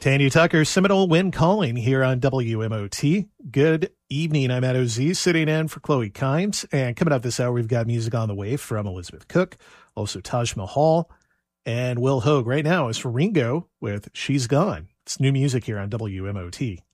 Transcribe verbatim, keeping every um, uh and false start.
Tanya Tucker, Seminole Wind Calling here on W M O T. Good evening. I'm Ed O Z, sitting in for Chloe Kimes. And coming up this hour, we've got music on the way from Elizabeth Cook, also Taj Mahal, and Will Hogue. Right now is for Ringo with She's Gone. It's new music here on W M O T.